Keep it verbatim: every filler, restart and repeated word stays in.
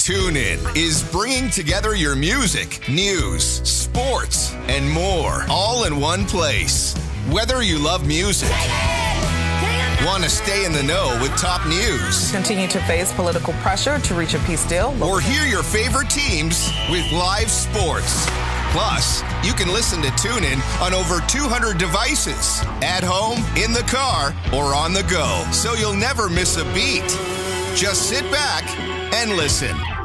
TuneIn is bringing together your music, news, sports, and more, all in one place. Whether you love music, want to stay in the know with top news, continue to face political pressure to reach a peace deal, or hear your favorite teams with live sports. Plus, you can listen to TuneIn on over two hundred devices, at home, in the car, or on the go, so you'll never miss a beat. Just sit back and listen.